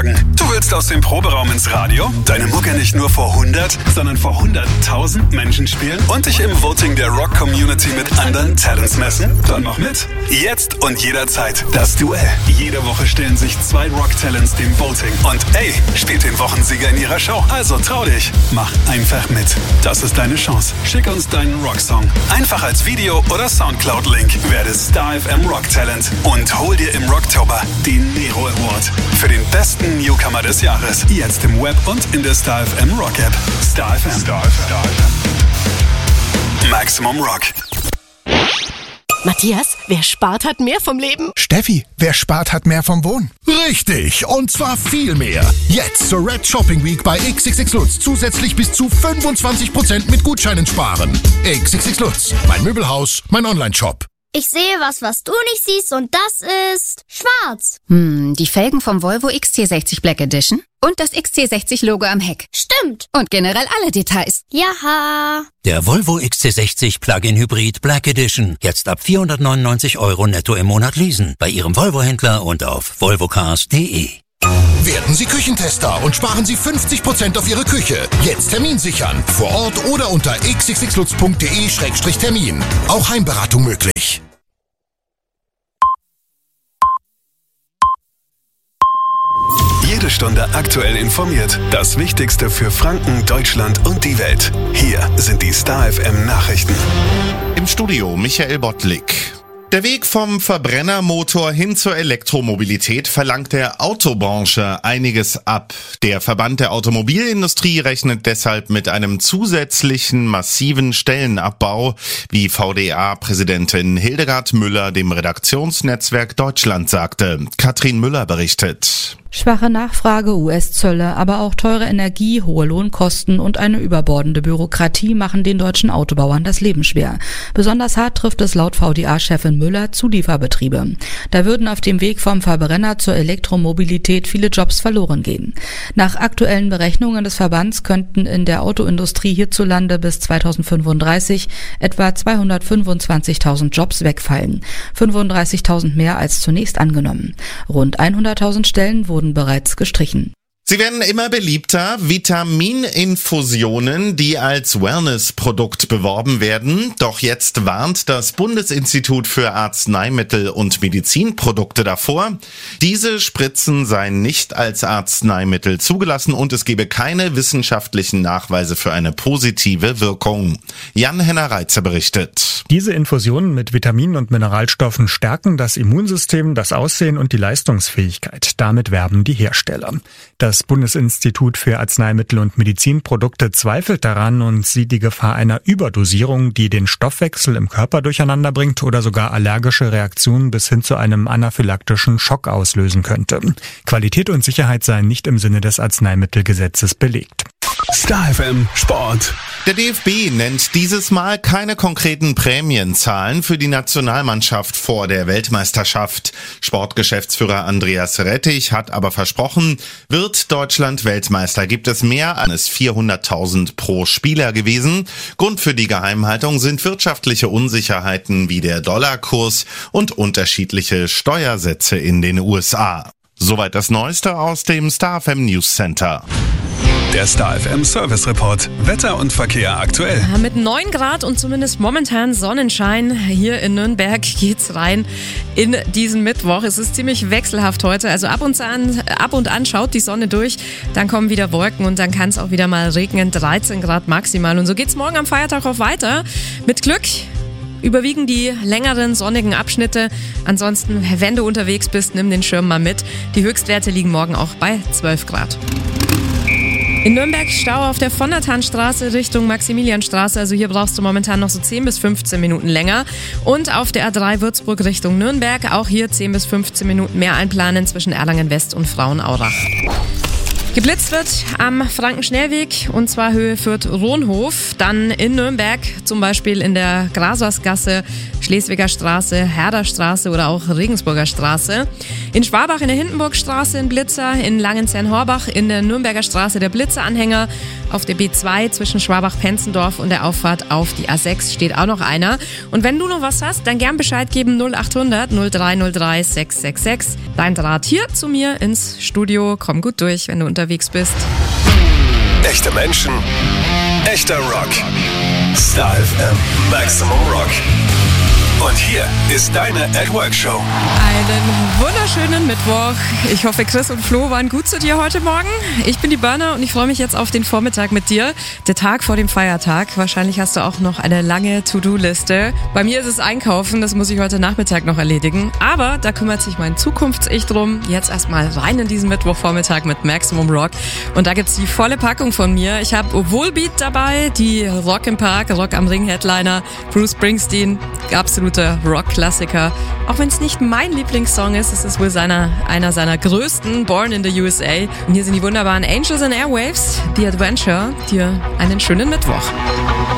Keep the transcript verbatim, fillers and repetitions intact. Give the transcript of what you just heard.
Morgen. Du willst aus dem Proberaum ins Radio, deine Mucke nicht nur vor hundert, sondern vor hunderttausend Menschen spielen und dich im Voting der Rock-Community mit anderen Talents messen? Dann mach mit. Jetzt und jederzeit das Duell. Jede Woche stellen sich zwei Rock-Talents dem Voting. Und ey, spielt den Wochensieger in ihrer Show. Also trau dich. Mach einfach mit. Das ist deine Chance. Schick uns deinen Rocksong. Einfach als Video oder Soundcloud-Link. Werde Star F M Rock Talent und hol dir im Rocktober den Nero Award für den besten Newcomer des Jahres. Jetzt im Web und in der Star F M Rock App. Star F M. Star F M. Maximum Rock. Matthias, wer spart, hat mehr vom Leben. Steffi, wer spart, hat mehr vom Wohnen. Richtig, und zwar viel mehr. Jetzt zur Red Shopping Week bei X X X Lutz zusätzlich bis zu fünfundzwanzig Prozent mit Gutscheinen sparen. X X X Lutz, mein Möbelhaus, mein Online-Shop. Ich sehe was, was du nicht siehst, und das ist schwarz. Hm, die Felgen vom Volvo X C sechzig Black Edition und das X C sechzig Logo am Heck. Stimmt. Und generell alle Details. Jaha. Der Volvo X C sechzig Plug-in Hybrid Black Edition. Jetzt ab vierhundertneunundneunzig Euro netto im Monat leasen. Bei Ihrem Volvo-Händler und auf volvocars punkt de. Werden Sie Küchentester und sparen Sie fünfzig Prozent auf Ihre Küche. Jetzt Termin sichern. Vor Ort oder unter x x x lutz punkt de Schrägstrich Termin. Auch Heimberatung möglich. Jede Stunde aktuell informiert. Das Wichtigste für Franken, Deutschland und die Welt. Hier sind die Star F M Nachrichten. Im Studio Michael Bottlik. Der Weg vom Verbrennermotor hin zur Elektromobilität verlangt der Autobranche einiges ab. Der Verband der Automobilindustrie rechnet deshalb mit einem zusätzlichen massiven Stellenabbau, wie V D A-Präsidentin Hildegard Müller dem Redaktionsnetzwerk Deutschland sagte. Katrin Müller berichtet. Schwache Nachfrage, U S-Zölle, aber auch teure Energie, hohe Lohnkosten und eine überbordende Bürokratie machen den deutschen Autobauern das Leben schwer. Besonders hart trifft es laut V D A-Chefin Müller Zulieferbetriebe. Da würden auf dem Weg vom Verbrenner zur Elektromobilität viele Jobs verloren gehen. Nach aktuellen Berechnungen des Verbands könnten in der Autoindustrie hierzulande bis zweitausendfünfunddreißig etwa zweihundertfünfundzwanzigtausend Jobs wegfallen, fünfunddreißigtausend mehr als zunächst angenommen. Rund hunderttausend Stellen wurden bereits gestrichen. Sie werden immer beliebter, Vitamininfusionen, die als Wellness-Produkt beworben werden. Doch jetzt warnt das Bundesinstitut für Arzneimittel und Medizinprodukte davor, diese Spritzen seien nicht als Arzneimittel zugelassen und es gebe keine wissenschaftlichen Nachweise für eine positive Wirkung. Jan-Henner Reitze berichtet. Diese Infusionen mit Vitaminen und Mineralstoffen stärken das Immunsystem, das Aussehen und die Leistungsfähigkeit. Damit werben die Hersteller. Das Bundesinstitut für Arzneimittel und Medizinprodukte zweifelt daran und sieht die Gefahr einer Überdosierung, die den Stoffwechsel im Körper durcheinander bringt oder sogar allergische Reaktionen bis hin zu einem anaphylaktischen Schock auslösen könnte. Qualität und Sicherheit seien nicht im Sinne des Arzneimittelgesetzes belegt. Star F M Sport. Der D F B nennt dieses Mal keine konkreten Prämienzahlen für die Nationalmannschaft vor der Weltmeisterschaft. Sportgeschäftsführer Andreas Rettich hat aber versprochen, wird Deutschland Weltmeister, gibt es mehr als vierhunderttausend pro Spieler gewesen. Grund für die Geheimhaltung sind wirtschaftliche Unsicherheiten wie der Dollarkurs und unterschiedliche Steuersätze in den U S A. Soweit das Neueste aus dem Star F M News Center. Der Star F M Service Report. Wetter und Verkehr aktuell. Mit neun Grad und zumindest momentan Sonnenschein hier in Nürnberg geht's rein in diesen Mittwoch. Es ist ziemlich wechselhaft heute. Also ab und an, ab und an schaut die Sonne durch, dann kommen wieder Wolken und dann kann es auch wieder mal regnen. dreizehn Grad maximal. Und so geht's morgen am Feiertag auch weiter. Mit Glück überwiegen die längeren sonnigen Abschnitte. Ansonsten, wenn du unterwegs bist, nimm den Schirm mal mit. Die Höchstwerte liegen morgen auch bei zwölf Grad. In Nürnberg Stau auf der von der Tannstraße Richtung Maximilianstraße. Also hier brauchst du momentan noch so zehn bis fünfzehn Minuten länger. Und auf der A drei Würzburg Richtung Nürnberg auch hier zehn bis fünfzehn Minuten mehr einplanen zwischen Erlangen West und Frauenaurach. Geblitzt wird am Frankenschnellweg und zwar Höhe Fürth-Rohnhof, dann in Nürnberg, zum Beispiel in der Grasorsgasse, Schleswiger Straße, Herderstraße oder auch Regensburger Straße. In Schwabach in der Hindenburgstraße ein Blitzer, in Langenzenn-Horbach in der Nürnberger Straße der Blitzeranhänger, auf der B zwei zwischen Schwabach-Penzendorf und der Auffahrt auf die A sechs steht auch noch einer. Und wenn du noch was hast, dann gern Bescheid geben null acht hundert null drei null drei sechs sechs sechs. Dein Draht hier zu mir ins Studio. Komm gut durch, wenn du unterwegs bist. Echte Menschen, echter Rock. Star F M, Maximum Rock. Und hier ist deine At Work Show. Einen wunderschönen Mittwoch. Ich hoffe, Chris und Flo waren gut zu dir heute Morgen. Ich bin die Berner und ich freue mich jetzt auf den Vormittag mit dir. Der Tag vor dem Feiertag. Wahrscheinlich hast du auch noch eine lange To-Do-Liste. Bei mir ist es Einkaufen, das muss ich heute Nachmittag noch erledigen. Aber da kümmert sich mein Zukunfts-Ich drum. Jetzt erstmal rein in diesen Mittwochvormittag mit Maximum Rock. Und da gibt's die volle Packung von mir. Ich habe Volbeat dabei, die Rock im Park, Rock am Ring Headliner, Bruce Springsteen, absoluter Rock-Klassiker. Auch wenn es nicht mein Lieblingssong ist, es ist wohl seiner, einer seiner größten, Born in the U S A. Und hier sind die wunderbaren Angels and Airwaves, The Adventure. Dir einen schönen Mittwoch.